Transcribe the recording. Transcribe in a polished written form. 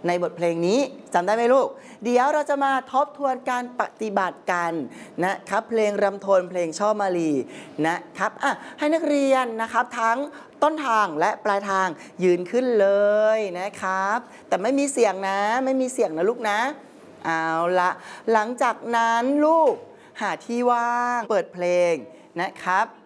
ในบทเพลงนี้จำได้ไหมลูกเดี๋ยวเราจะมาทบทวนการปฏิบัติกันนะครับเพลงรำโทนเพลงช่อมาลีนะครับให้นักเรียนนะครับทั้งต้นทางและปลายทางยืนขึ้นเลยนะครับแต่ไม่มีเสียงนะไม่มีเสียงนะลูกนะเอาละหลังจากนั้นลูกหาที่ว่างเปิดเพลงนะครับ